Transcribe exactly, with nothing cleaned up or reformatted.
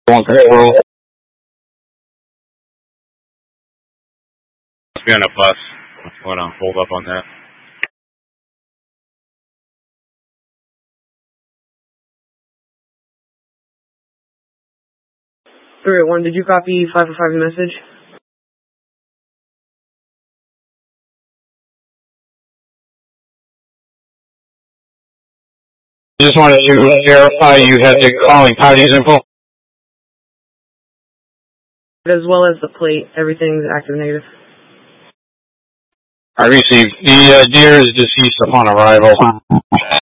One payroll. Must be on a bus. Let's go on, hold up on that. three oh one, did you copy five oh five's message? Just wanted to verify you had the calling party's info. As well as the plate, everything's active negative. I received. The uh, deer is deceased upon arrival.